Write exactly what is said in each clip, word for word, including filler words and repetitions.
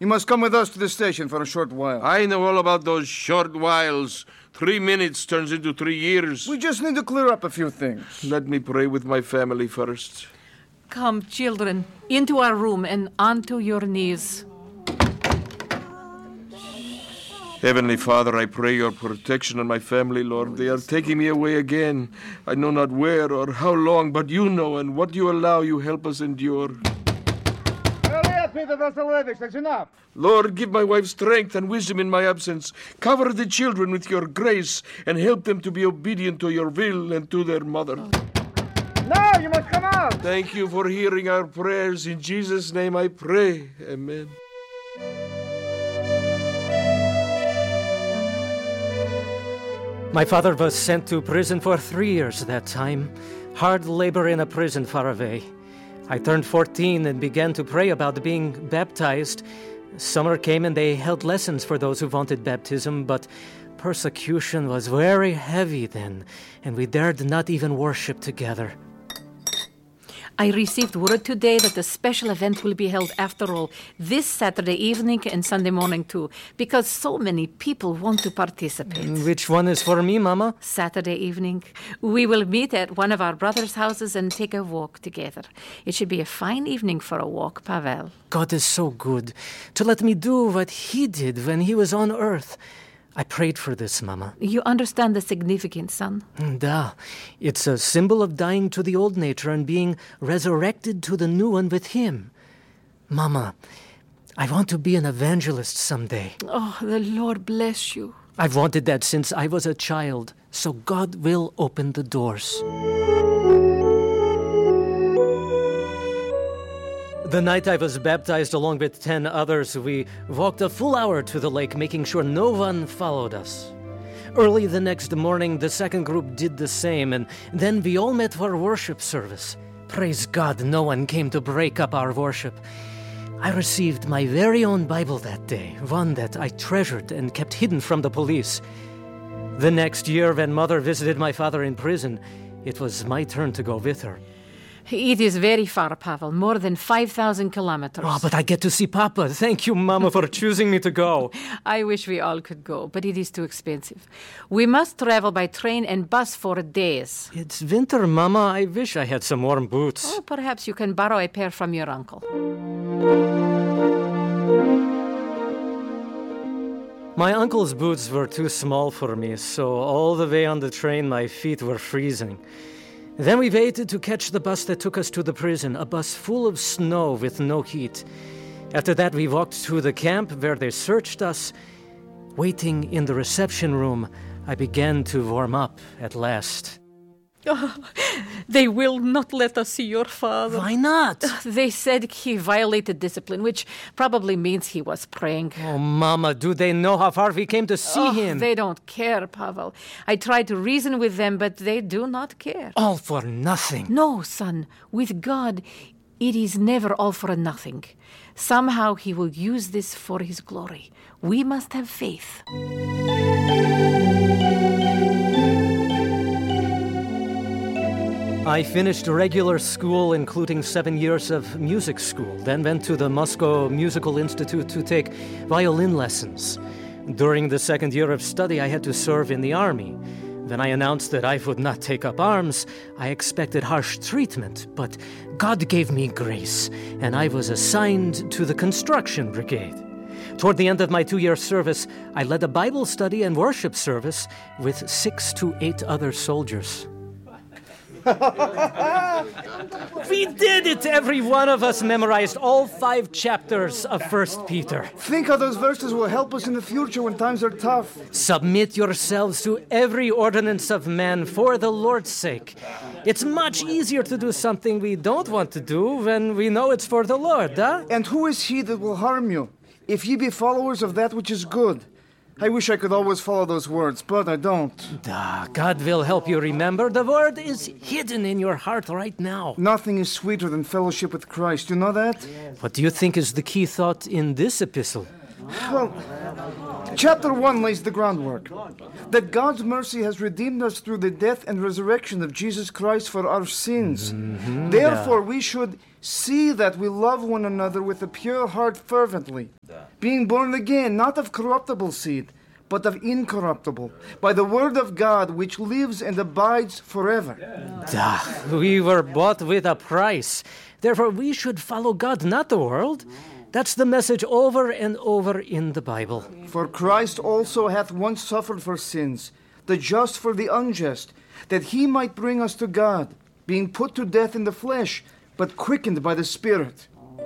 You must come with us to the station for a short while. I know all about those short whiles. Three minutes turns into three years. We just need to clear up a few things. Let me pray with my family first. Come, children, into our room and onto your knees. Heavenly Father, I pray your protection on my family, Lord. They are taking me away again. I know not where or how long, but you know, and what you allow, you help us endure. Hurry up, Peter Vasilevich, that's enough. Lord, give my wife strength and wisdom in my absence. Cover the children with your grace and help them to be obedient to your will and to their mother. Now you must come out. Thank you for hearing our prayers. In Jesus' name I pray. Amen. My father was sent to prison for three years that time. Hard labor in a prison far away. I turned fourteen and began to pray about being baptized. Summer came and they held lessons for those who wanted baptism, but persecution was very heavy then, and we dared not even worship together. I received word today that a special event will be held after all, this Saturday evening and Sunday morning too, because so many people want to participate. Which one is for me, Mama? Saturday evening. We will meet at one of our brothers' houses and take a walk together. It should be a fine evening for a walk, Pavel. God is so good to let me do what He did when He was on earth. I prayed for this, Mama. You understand the significance, son? Da. It's a symbol of dying to the old nature and being resurrected to the new one with Him. Mama, I want to be an evangelist someday. Oh, the Lord bless you. I've wanted that since I was a child, so God will open the doors. The night I was baptized along with ten others, we walked a full hour to the lake, making sure no one followed us. Early the next morning, the second group did the same, and then we all met for worship service. Praise God, no one came to break up our worship. I received my very own Bible that day, one that I treasured and kept hidden from the police. The next year, when Mother visited my father in prison, it was my turn to go with her. It is very far, Pavel, more than five thousand kilometers. Oh, but I get to see Papa. Thank you, Mama, for choosing me to go. I wish we all could go, but it is too expensive. We must travel by train and bus for days. It's winter, Mama. I wish I had some warm boots. Oh, perhaps you can borrow a pair from your uncle. My uncle's boots were too small for me, so all the way on the train my feet were freezing. Then we waited to catch the bus that took us to the prison, a bus full of snow with no heat. After that, we walked to the camp where they searched us. Waiting in the reception room, I began to warm up at last. Oh, they will not let us see your father. Why not? They said he violated discipline, which probably means he was praying. Oh, Mama, do they know how far we came to see oh, him? They don't care, Pavel. I tried to reason with them, but they do not care. All for nothing. No, son. With God, it is never all for nothing. Somehow he will use this for his glory. We must have faith. I finished regular school, including seven years of music school, then went to the Moscow Musical Institute to take violin lessons. During the second year of study, I had to serve in the army. When I announced that I would not take up arms, I expected harsh treatment, but God gave me grace, and I was assigned to the construction brigade. Toward the end of my two-year service, I led a Bible study and worship service with six to eight other soldiers. We did it! Every one of us memorized all five chapters of First Peter. Think how those verses will help us in the future when times are tough. Submit yourselves to every ordinance of man for the Lord's sake. It's much easier to do something we don't want to do when we know it's for the Lord, huh? And who is he that will harm you, if ye be followers of that which is good? I wish I could always follow those words, but I don't. Ah, God will help you remember. The word is hidden in your heart right now. Nothing is sweeter than fellowship with Christ. You know that? What do you think is the key thought in this epistle? Well, Chapter one lays the groundwork. That God's mercy has redeemed us through the death and resurrection of Jesus Christ for our sins. Mm-hmm. Therefore, we should see that we love one another with a pure heart fervently, being born again, not of corruptible seed, but of incorruptible, by the word of God, which lives and abides forever. Duh, we were bought with a price. Therefore, we should follow God, not the world. That's the message over and over in the Bible. For Christ also hath once suffered for sins, the just for the unjust, that he might bring us to God, being put to death in the flesh, but quickened by the Spirit.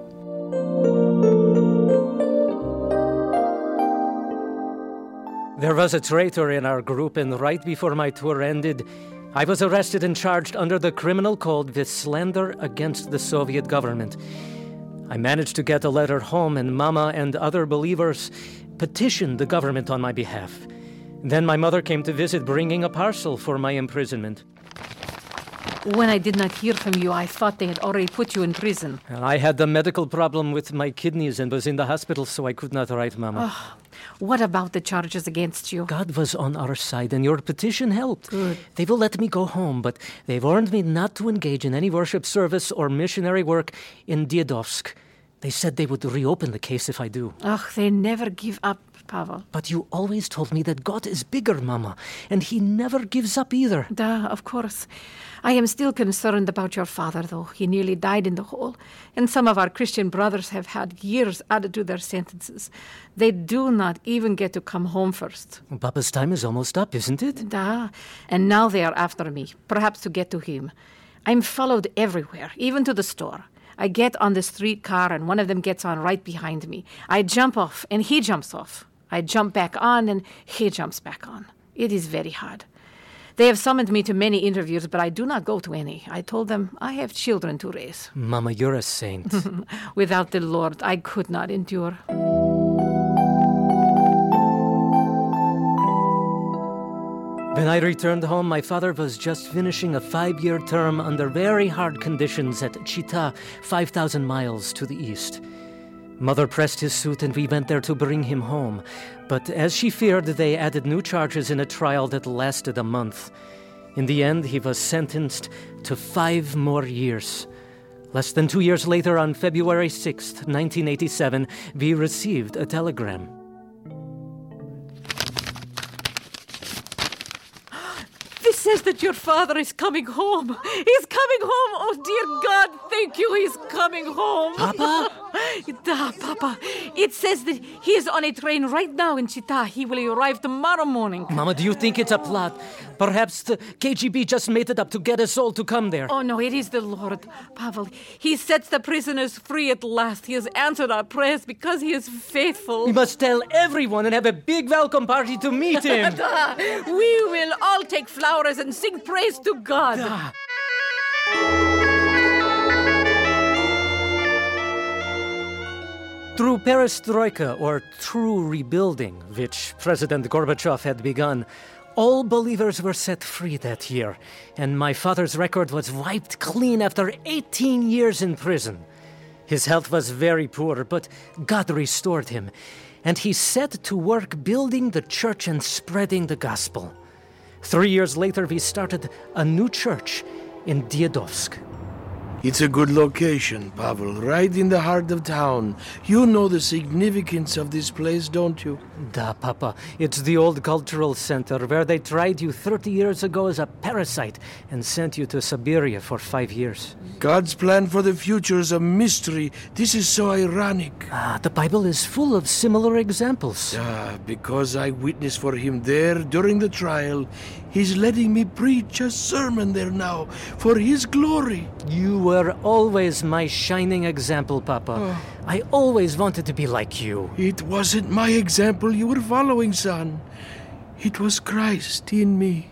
There was a traitor in our group, and right before my tour ended, I was arrested and charged under the criminal code with slander against the Soviet government. I managed to get a letter home, and Mama and other believers petitioned the government on my behalf. Then my mother came to visit, bringing a parcel for my imprisonment. When I did not hear from you, I thought they had already put you in prison. I had a medical problem with my kidneys and was in the hospital, so I could not write Mama. Oh, what about the charges against you? God was on our side, and your petition helped. Good. They will let me go home, but they warned me not to engage in any worship service or missionary work in Diadovsk. They said they would reopen the case if I do. Ugh, they never give up, Pavel. But you always told me that God is bigger, Mama, and he never gives up either. Duh, of course. I am still concerned about your father, though. He nearly died in the hole, and some of our Christian brothers have had years added to their sentences. They do not even get to come home first. Papa's time is almost up, isn't it? Duh, and now they are after me, perhaps to get to him. I'm followed everywhere, even to the store. I get on the streetcar, and one of them gets on right behind me. I jump off, and he jumps off. I jump back on, and he jumps back on. It is very hard. They have summoned me to many interviews, but I do not go to any. I told them I have children to raise. Mama, you're a saint. Without the Lord, I could not endure. When I returned home, my father was just finishing a five-year term under very hard conditions at Chita, five thousand miles to the east. Mother pressed his suit, and we went there to bring him home. But as she feared, they added new charges in a trial that lasted a month. In the end, he was sentenced to five more years. Less than two years later, on February sixth, nineteen eighty-seven, we received a telegram. This says that your father is coming home. He's coming home. Oh, dear God, thank you. He's coming home. Papa? Da, Papa. It says that he is on a train right now in Chita. He will arrive tomorrow morning. Mama, do you think it's a plot? Perhaps the K G B just made it up to get us all to come there. Oh, no, it is the Lord, Pavel. He sets the prisoners free at last. He has answered our prayers because he is faithful. We must tell everyone and have a big welcome party to meet him. Da. We will all take flowers and sing praise to God. Da. Through perestroika, or true rebuilding, which President Gorbachev had begun, all believers were set free that year, and my father's record was wiped clean after eighteen years in prison. His health was very poor, but God restored him, and he set to work building the church and spreading the gospel. Three years later, we started a new church in Diadovsk. It's a good location, Pavel, right in the heart of town. You know the significance of this place, don't you? Da, Papa. It's the old cultural center where they tried you thirty years ago as a parasite and sent you to Siberia for five years. God's plan for the future is a mystery. This is so ironic. Ah, the Bible is full of similar examples. Ah, because I witnessed for him there during the trial, he's letting me preach a sermon there now for his glory. You were always my shining example, Papa. Oh. I always wanted to be like you. It wasn't my example you were following, son. It was Christ in me.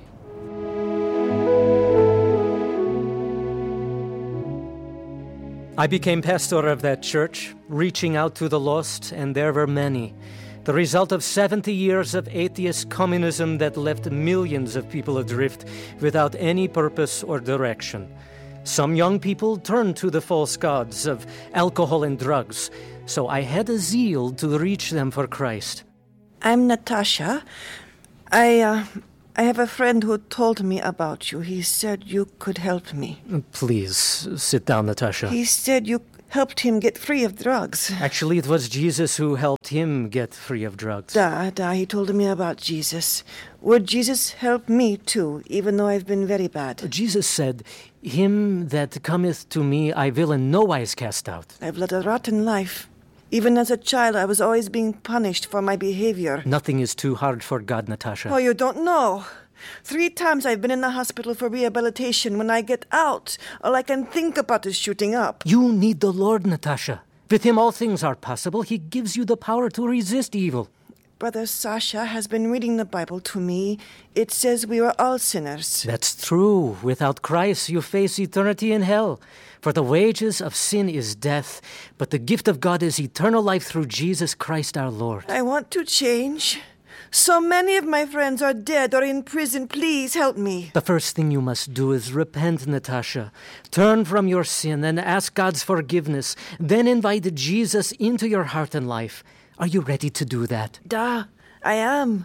I became pastor of that church, reaching out to the lost, and there were many. The result of seventy years of atheist communism that left millions of people adrift without any purpose or direction. Some young people turned to the false gods of alcohol and drugs, so I had a zeal to reach them for Christ. I'm Natasha. I, uh, I have a friend who told me about you. He said you could help me. Please, sit down, Natasha. He said you helped him get free of drugs. Actually, it was Jesus who helped him get free of drugs. Da, da, he told me about Jesus. Would Jesus help me too, even though I've been very bad? Jesus said, "Him that cometh to me I will in no wise cast out." I've led a rotten life. Even as a child, I was always being punished for my behavior. Nothing is too hard for God, Natasha. Oh, you don't know. Three times I've been in the hospital for rehabilitation. When I get out, all I can think about is shooting up. You need the Lord, Natasha. With him all things are possible. He gives you the power to resist evil. Brother Sasha has been reading the Bible to me. It says we are all sinners. That's true. Without Christ, you face eternity in hell. For the wages of sin is death, but the gift of God is eternal life through Jesus Christ our Lord. I want to change. So many of my friends are dead or in prison. Please help me. The first thing you must do is repent, Natasha. Turn from your sin and ask God's forgiveness. Then invite Jesus into your heart and life. Are you ready to do that? Da, I am.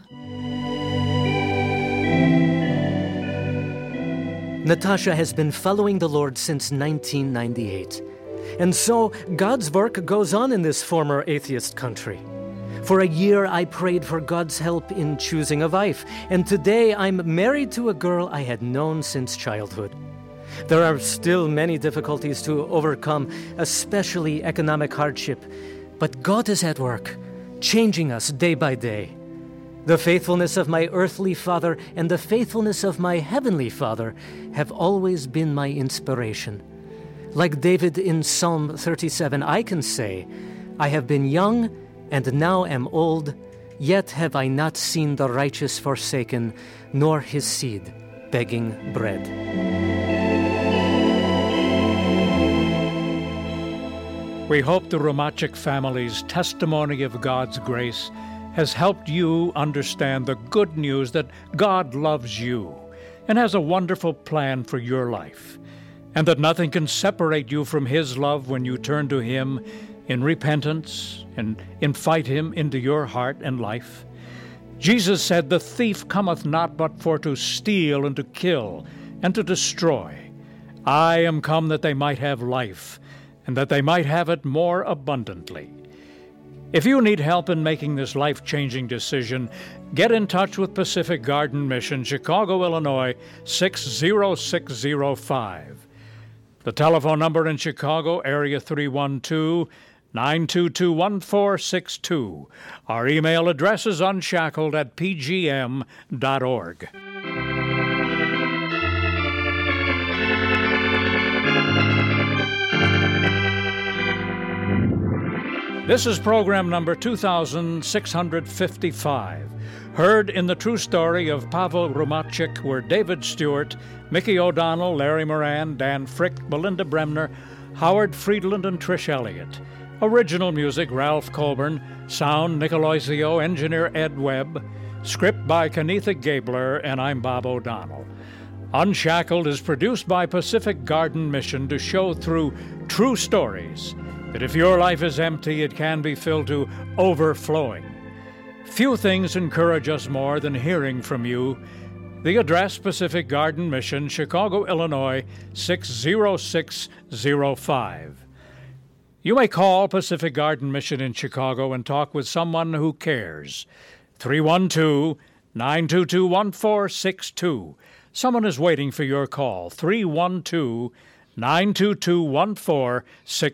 Natasha has been following the Lord since nineteen ninety-eight. And so God's work goes on in this former atheist country. For a year, I prayed for God's help in choosing a wife, and today I'm married to a girl I had known since childhood. There are still many difficulties to overcome, especially economic hardship, but God is at work, changing us day by day. The faithfulness of my earthly father and the faithfulness of my heavenly Father have always been my inspiration. Like David in Psalm thirty-seven, I can say, "I have been young and now am old, yet have I not seen the righteous forsaken, nor his seed begging bread." We hope the Romachik family's testimony of God's grace has helped you understand the good news that God loves you and has a wonderful plan for your life, and that nothing can separate you from His love when you turn to Him in repentance and invite Him into your heart and life. Jesus said, "The thief cometh not but for to steal and to kill and to destroy. I am come that they might have life, and that they might have it more abundantly." If you need help in making this life-changing decision, get in touch with Pacific Garden Mission, Chicago, Illinois, six zero six zero five. The telephone number in Chicago, area three one two, nine two two, one four six two. Our email address is unshackled at p g m dot org. This is program number two thousand six hundred fifty-five, heard in the true story of Pavel Romachik, where David Stewart, Mickey O'Donnell, Larry Moran, Dan Frick, Belinda Bremner, Howard Friedland, and Trish Elliott. Original music, Ralph Colburn. Sound, Nick Aloisio. Engineer, Ed Webb. Script by Kenetha Gabler, and I'm Bob O'Donnell. Unshackled is produced by Pacific Garden Mission to show through true stories that if your life is empty, it can be filled to overflowing. Few things encourage us more than hearing from you. The address, Pacific Garden Mission, Chicago, Illinois, six zero six zero five. You may call Pacific Garden Mission in Chicago and talk with someone who cares. three one two, nine two two, one four six two. Someone is waiting for your call. three one two, nine two two, one four six two.